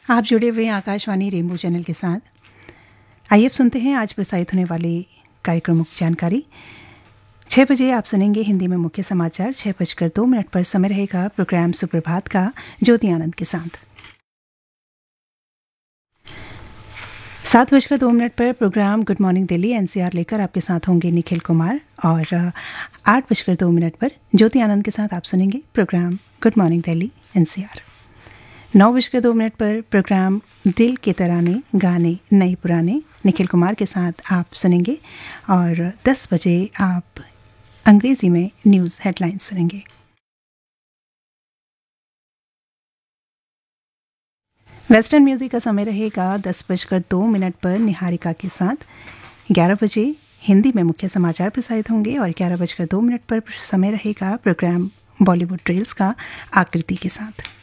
आप जुड़े हुए हैं आकाशवाणी रेनबो चैनल के साथ। आइए अब सुनते हैं आज प्रसारित होने वाले कार्यक्रमों की जानकारी। 6 बजे आप सुनेंगे हिंदी में मुख्य समाचार। 6:02 पर समय रहेगा प्रोग्राम सुप्रभात का ज्योति आनंद के साथ। 7:02 पर programme good morning Delhi NCR लेकर आपके साथ होंगे निखिल कुमार। और 8:02 पर ज्योति आनंद के साथ आप सुनेंगे programme good morning Delhi NCR. 9:02 पर प्रोग्राम दिल के तराने गाने नए पुराने निखिल कुमार के साथ आप सुनेंगे। और 10 बजे आप अंग्रेजी में न्यूज़ हेडलाइंस सुनेंगे। वेस्टर्न म्यूजिक का समय रहेगा 10:02 पर निहारिका के साथ। 11 बजे हिंदी में मुख्य समाचार प्रसारित होंगे और 11:02 पर समय रहेगा प्रोग्राम बॉलीवुड रील्स का आकृति के साथ।